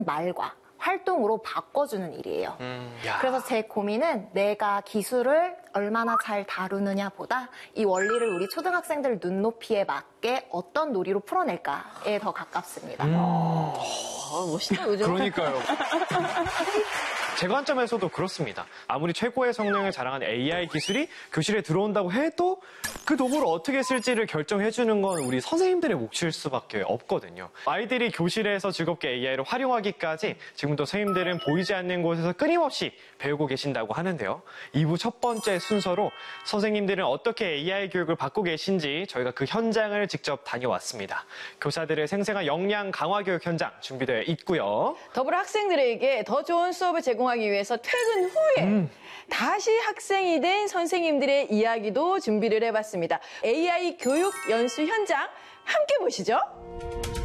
말과 활동으로 바꿔주는 일이에요. 그래서 제 고민은 내가 기술을 얼마나 잘 다루느냐보다 이 원리를 우리 초등학생들 눈높이에 맞게 어떤 놀이로 풀어낼까에 더 가깝습니다. 멋있다, 요즘. 그러니까요. 제 관점에서도 그렇습니다. 아무리 최고의 성능을 자랑하는 AI 기술이 교실에 들어온다고 해도 그 도구를 어떻게 쓸지를 결정해주는 건 우리 선생님들의 몫일 수밖에 없거든요. 아이들이 교실에서 즐겁게 AI를 활용하기까지 지금도 선생님들은 보이지 않는 곳에서 끊임없이 배우고 계신다고 하는데요. 2부 첫 번째 순서로 선생님들은 어떻게 AI 교육을 받고 계신지 저희가 그 현장을 직접 다녀왔습니다. 교사들의 생생한 역량 강화 교육 현장 준비되어 있고요. 더불어 학생들에게 더 좋은 수업을 제공하기 위해서 퇴근 후에 다시 학생이 된 선생님들의 이야기도 준비를 해봤습니다. AI 교육 연수 현장 함께 보시죠.